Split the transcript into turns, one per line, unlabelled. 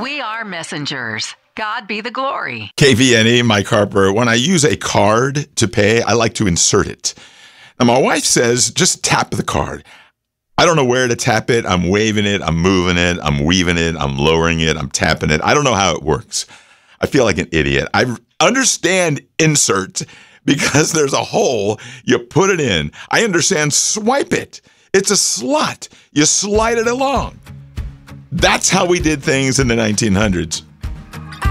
We are messengers. God be the glory.
KVNE, Mike Harper. When I use a card to pay, I like to insert it. Now, my wife says, just tap the card. I don't know where to tap it. I'm waving it. I'm moving it. I'm weaving it. I'm lowering it. I'm tapping it. I don't know how it works. I feel like an idiot. I understand insert because there's a hole. You put it in. I understand swipe it. It's a slot. You slide it along. That's how we did things in the 1900s.